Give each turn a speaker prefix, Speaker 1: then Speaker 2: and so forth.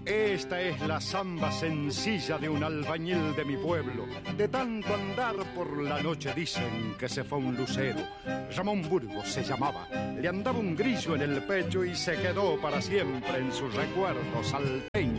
Speaker 1: Esta es la samba sencilla de un albañil de mi pueblo. De tanto andar por la noche dicen que se fue un lucero. Ramón Burgos se llamaba. Le andaba un grillo en el pecho y se quedó para siempre en sus recuerdos salteños.